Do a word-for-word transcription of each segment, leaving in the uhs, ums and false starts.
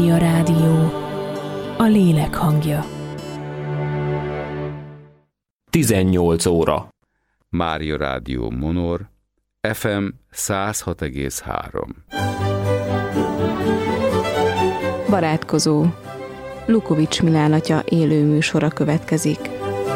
Mária Rádió, a lélek hangja. tizennyolc óra. Mária Rádió Monor, ef em száz hat egész három. Barátkozó. Lukovics Milán atya élő műsora következik.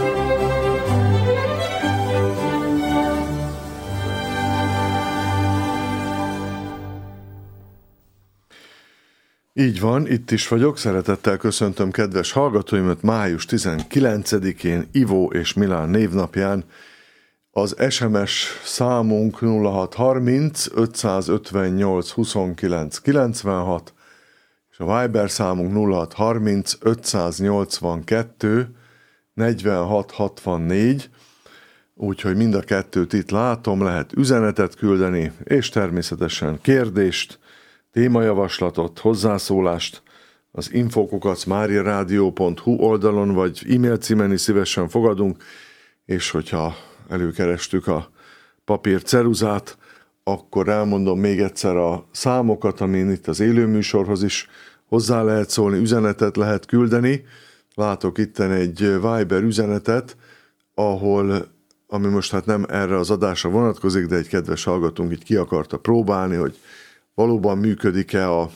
Így van, itt is vagyok, szeretettel köszöntöm kedves hallgatóimat május tizenkilencedikén, Ivo és Milán névnapján. Az es em es számunk nulla hat harminc ötszázötvennyolc huszonkilenc kilencvenhat, és a Viber számunk nulla hat harminc ötszáznyolcvankettő negyvenhat hatvannégy, úgyhogy mind a kettőt itt látom, lehet üzenetet küldeni, és természetesen kérdést, témajavaslatot, hozzászólást az infokukac mariaradio pont hu oldalon vagy e-mail címen is szívesen fogadunk, és hogyha előkerestük a papír ceruzát, akkor elmondom még egyszer a számokat, amin itt az élőműsorhoz is hozzá lehet szólni, üzenetet lehet küldeni. Látok itten egy Viber üzenetet, ahol, ami most hát nem erre az adásra vonatkozik, de egy kedves hallgatónk így ki akarta próbálni, hogy valóban működik-e a,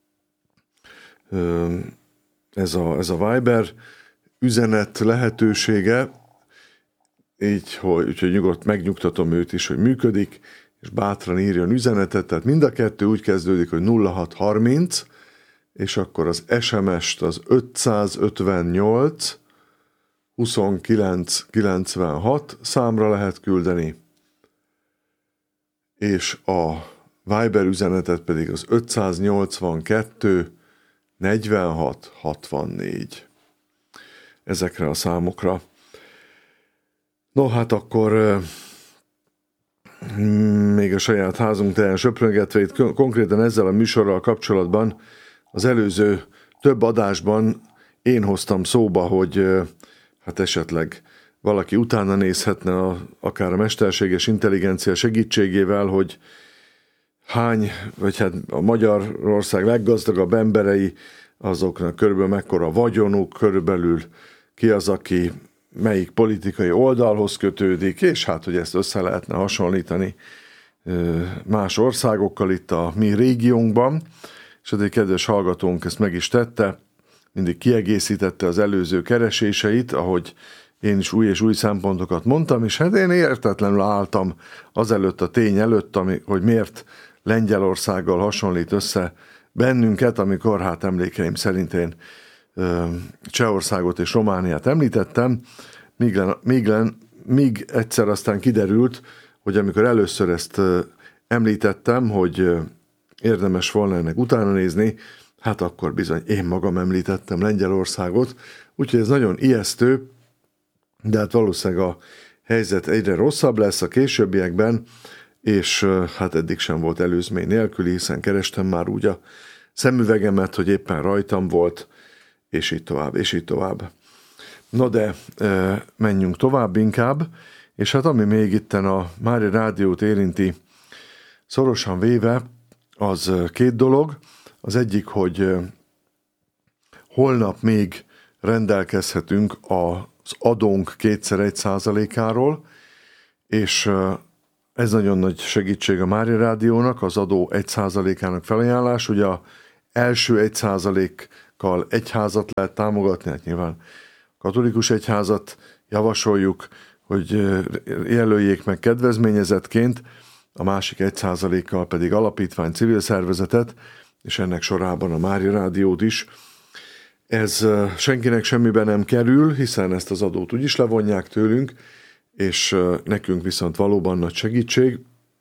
ez, a, ez a Viber üzenet lehetősége, így, hogy, úgyhogy nyugodt megnyugtatom őt is, hogy működik, és bátran írjon üzenetet, tehát mind a kettő úgy kezdődik, hogy nulla hat harminc, és akkor az es em est az ötszázötvennyolc huszonkilenc kilencvenhat számra lehet küldeni, és a Viber üzenetet pedig az ötszáznyolcvankettő negyvenhat hatvannégy. Ezekre a számokra. No, hát akkor még a saját házunk teljesen söpröngetve, itt konkrétan ezzel a műsorral kapcsolatban az előző több adásban én hoztam szóba, hogy hát esetleg valaki utána nézhetne a, akár a mesterséges intelligencia segítségével, hogy hány, vagy hát a Magyarország leggazdagabb emberei, azoknak körülbelül mekkora vagyonuk, körülbelül ki az, aki melyik politikai oldalhoz kötődik, és hát, hogy ezt össze lehetne hasonlítani más országokkal itt a mi régiónkban, és egy kedves hallgatónk ezt meg is tette, mindig kiegészítette az előző kereséseit, ahogy én is új és új szempontokat mondtam, és hát én értetlenül álltam azelőtt a tény előtt, ami, hogy miért Lengyelországgal hasonlít össze bennünket, amikor hát emlékeim szerint én Csehországot és Romániát említettem, míg, míg, míg egyszer aztán kiderült, hogy amikor először ezt említettem, hogy érdemes volna ennek utána nézni, hát akkor bizony én magam említettem Lengyelországot, úgyhogy ez nagyon ijesztő, de hát valószínűleg a helyzet egyre rosszabb lesz a későbbiekben, és hát eddig sem volt előzmény nélküli, hiszen kerestem már úgy a szemüvegemet, hogy éppen rajtam volt, és így tovább, és így tovább. No de e, menjünk tovább inkább, és hát ami még itten a Mária Rádiót érinti szorosan véve, az két dolog. Az egyik, hogy holnap még rendelkezhetünk az adónk kétszer egy százalékáról, és ez nagyon nagy segítség a Mária Rádiónak, az adó egy százalékának felajánlás. Ugye az első egy százalékkal egyházat lehet támogatni, hát nyilván katolikus egyházat javasoljuk, hogy jelöljék meg kedvezményezetként, a másik egy százalékkal pedig alapítvány, civil szervezetet, és ennek sorában a Mária Rádiót is. Ez senkinek semmiben nem kerül, hiszen ezt az adót úgyis levonják tőlünk, és nekünk viszont valóban nagy segítség.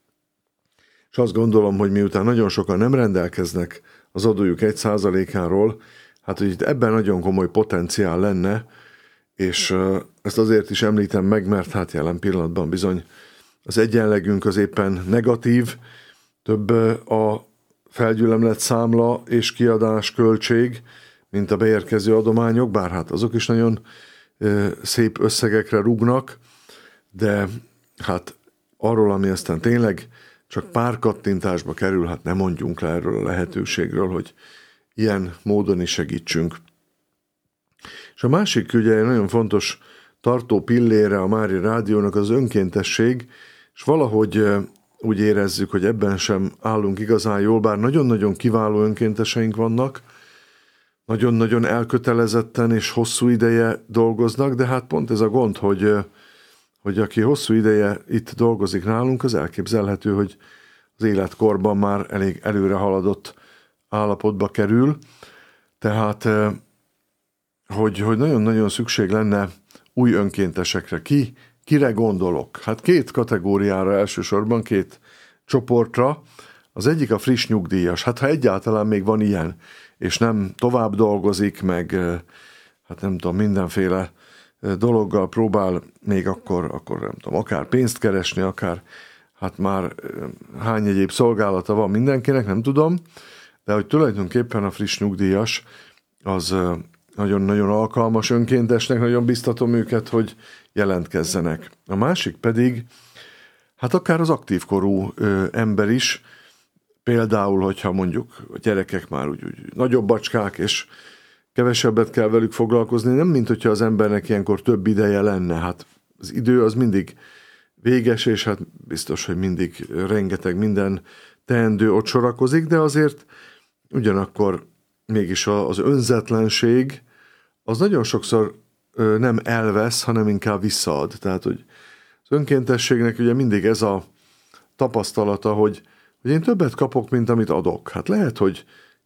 És azt gondolom, hogy miután nagyon sokan nem rendelkeznek az adójuk egy százalékáról, hát hogy itt ebben nagyon komoly potenciál lenne, és ezt azért is említem meg, mert hát jelen pillanatban bizony az egyenlegünk az éppen negatív, több a felgyülemlett számla és kiadás költség, mint a beérkező adományok, bár hát azok is nagyon szép összegekre rúgnak, de hát arról, ami aztán tényleg csak pár kattintásba kerül, hát nem mondjunk le erről a lehetőségről, hogy ilyen módon is segítsünk. És a másik ugye egy nagyon fontos tartó pillére a Mária Rádiónak az önkéntesség, és valahogy úgy érezzük, hogy ebben sem állunk igazán jól, bár nagyon-nagyon kiváló önkénteseink vannak, nagyon-nagyon elkötelezetten és hosszú ideje dolgoznak, de hát pont ez a gond, hogy, hogy aki hosszú ideje itt dolgozik nálunk, az elképzelhető, hogy az életkorban már elég előre haladott állapotba kerül, tehát hogy, hogy nagyon-nagyon szükség lenne új önkéntesekre. Ki, kire gondolok? Hát két kategóriára elsősorban, két csoportra. Az egyik a friss nyugdíjas. Hát ha egyáltalán még van ilyen, és nem tovább dolgozik, meg hát nem tudom, mindenféle dologgal próbál még akkor, akkor nem tudom, akár pénzt keresni, akár hát már hány egyéb szolgálata van mindenkinek, nem tudom, de hogy tulajdonképpen a friss nyugdíjas az nagyon-nagyon alkalmas önkéntesnek, nagyon biztatom őket, hogy jelentkezzenek. A másik pedig, hát akár az aktív korú ö, ember is, például, hogyha mondjuk a gyerekek már úgy, úgy nagyobb bacskák, és kevesebbet kell velük foglalkozni, nem mint hogyha az embernek ilyenkor több ideje lenne. Hát az idő az mindig véges, és hát biztos, hogy mindig rengeteg minden teendő ott sorakozik, de azért ugyanakkor mégis az önzetlenség az nagyon sokszor nem elvesz, hanem inkább visszaad. Tehát, hogy az önkéntességnek ugye mindig ez a tapasztalata, hogy, hogy én többet kapok, mint amit adok. Hát lehet, hogy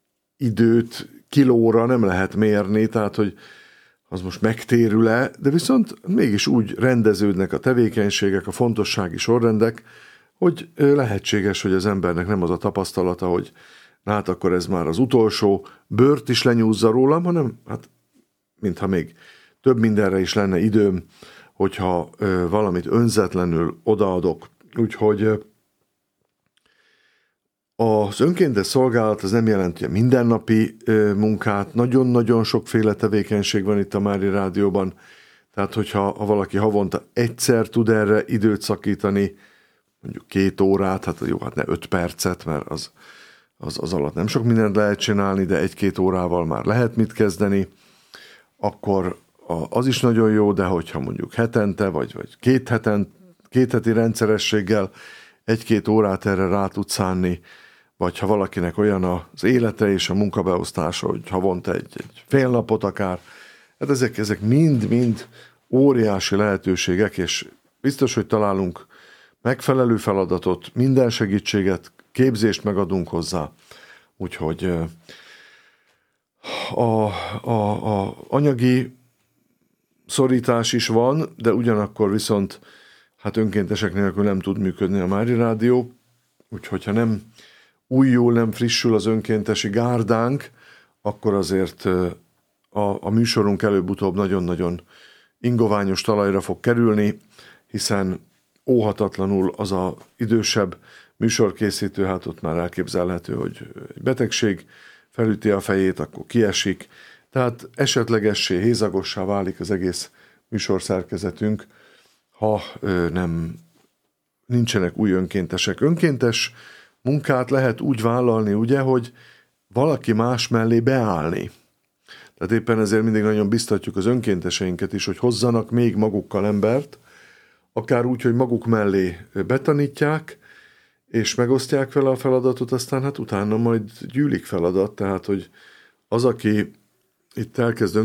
időt kilóra nem lehet mérni, tehát, hogy az most megtérül-e, de viszont mégis úgy rendeződnek a tevékenységek, a fontossági sorrendek, hogy lehetséges, hogy az embernek nem az a tapasztalata, hogy na hát akkor ez már az utolsó bőrt is lenyúzza rólam, hanem hát mintha még több mindenre is lenne időm, hogyha ö, valamit önzetlenül odaadok. Úgyhogy ö, az önkéntes szolgálat az nem jelenti a mindennapi ö, munkát, nagyon-nagyon sokféle tevékenység van itt a Mária Rádióban, tehát hogyha ha valaki havonta egyszer tud erre időt szakítani, mondjuk két órát, hát jó, hát ne öt percet, mert az, az, az alatt nem sok mindent lehet csinálni, de egy-két órával már lehet mit kezdeni, akkor az is nagyon jó, de hogyha mondjuk hetente, vagy, vagy két, heten, két heti rendszerességgel egy-két órát erre rá tud szánni, vagy ha valakinek olyan az élete és a munkabeosztása, hogy havonta egy, egy fél napot akár, hát ezek, ezek mind-mind óriási lehetőségek, és biztos, hogy találunk megfelelő feladatot, minden segítséget, képzést megadunk hozzá. Úgyhogy a, a, a anyagi szorítás is van, de ugyanakkor viszont hát önkéntesek nélkül nem tud működni a Mária Rádió, úgyhogy ha nem újul, nem frissül az önkéntesi gárdánk, akkor azért a, a műsorunk előbb-utóbb nagyon-nagyon ingoványos talajra fog kerülni, hiszen óhatatlanul az a idősebb műsorkészítő, hát ott már elképzelhető, hogy egy betegség felüti a fejét, akkor kiesik, tehát esetlegessé, hézagossá válik az egész műsorszerkezetünk, ha ö, nem nincsenek új önkéntesek. Önkéntes munkát lehet úgy vállalni, ugye, hogy valaki más mellé beállni. Tehát éppen ezért mindig nagyon biztatjuk az önkénteseinket is, hogy hozzanak még magukkal embert, akár úgy, hogy maguk mellé betanítják, és megosztják vele a feladatot, aztán hát utána majd gyűlik feladat, tehát hogy az, aki itt elkezd